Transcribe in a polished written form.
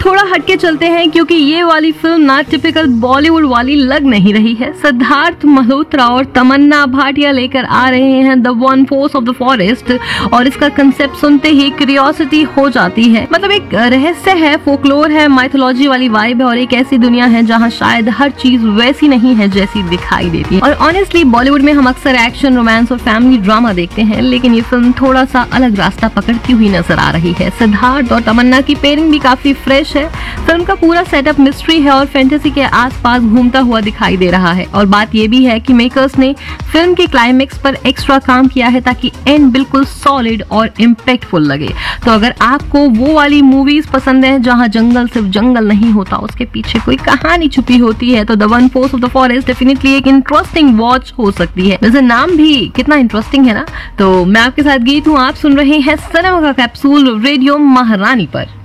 थोड़ा हटके चलते हैं क्योंकि ये वाली फिल्म ना टिपिकल बॉलीवुड वाली लग नहीं रही है। सिद्धार्थ मल्होत्रा और तमन्ना भाटिया लेकर आ रहे हैं the one force of the forest और इसका कंसेप्ट सुनते ही क्यूरियोसिटी हो जाती है। मतलब एक रहस्य है, फोकलोर है, माइथोलॉजी वाली वाइब है और एक ऐसी दुनिया है जहाँ शायद हर चीज वैसी नहीं है जैसी दिखाई देती है। और ऑनेस्टली बॉलीवुड में हम अक्सर एक्शन, रोमांस और फैमिली ड्रामा देखते हैं, लेकिन ये फिल्म थोड़ा सा अलग रास्ता पकड़ती हुई नजर आ रही है। सिद्धार्थ और तमन्ना की पेयरिंग भी काफी फ्रेश है। फिल्म का पूरा सेटअप मिस्ट्री है और फैंटेसी के आसपास घूमता हुआ दिखाई दे रहा है। और बात ये भी है कि मेकर्स ने फिल्म के क्लाइमेक्स पर एक्स्ट्रा काम किया है ताकि एंड बिल्कुल सॉलिड और इम्पैक्टफुल लगे। तो अगर आपको वो वाली मूवीज पसंद है जहां जंगल सिर्फ जंगल नहीं होता, उसके पीछे कोई कहानी छुपी होती है, तो the one force of the forest definitely एक इंटरेस्टिंग वॉच हो सकती है। वैसे नाम भी कितना इंटरेस्टिंग है ना। तो मैं आपके साथ गीत हूँ, आप सुन रहे हैं सिनेमा का कैप्सूल रेडियो महारानी पर।